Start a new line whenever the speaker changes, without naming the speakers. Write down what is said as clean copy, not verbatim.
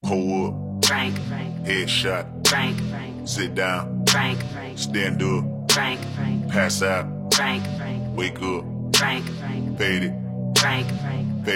Hold up.
Frank.
Headshot.
Frank.
Sit down.
Frank.
Stand up.
Frank.
Pass out.
Frank.
Wake up.
Frank.
Fade it.
Frank.